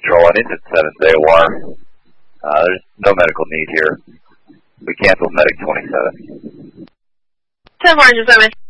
Control on engine 7's AOR. There's no medical need here. We canceled Medic 27. 10-4, engine 7.